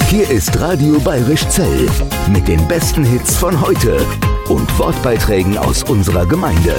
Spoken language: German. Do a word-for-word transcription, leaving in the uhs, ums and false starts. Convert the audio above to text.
Hier ist Radio Bayerisch Zell mit den besten Hits von heute und Wortbeiträgen aus unserer Gemeinde.